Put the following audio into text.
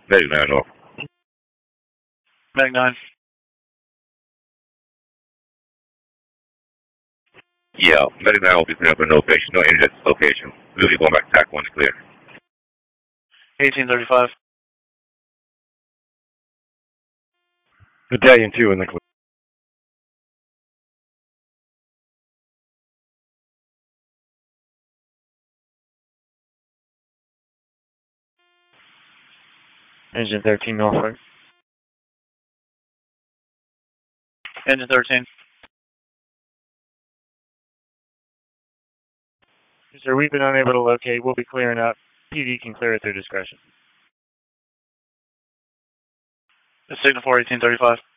Medic 9 North. Medic 9. Yeah, Medic 9 will be clearing up a no patient, no injured at this location. We'll be going back to TAC 1 to clear. 1835. Battalion 2 in the clear. Engine 13 Norfolk. Engine 13. Sir, we've been unable to locate. We'll be clearing up. PD can clear at their discretion. Signal 4, 1835.